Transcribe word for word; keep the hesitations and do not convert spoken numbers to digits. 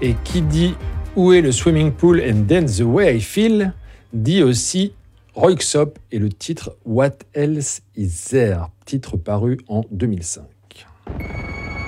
Et qui dit « Où est le swimming pool and then the way I feel ?» dit aussi Röyksopp et le titre « What else is there ?» titre paru en deux mille cinq.